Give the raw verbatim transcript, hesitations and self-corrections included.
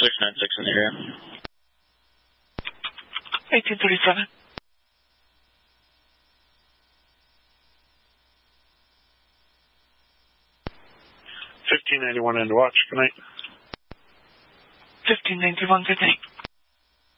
six nine six in the area. eighteen thirty-seven. fifteen ninety-one into watch. Good night. fifteen ninety-one, good night.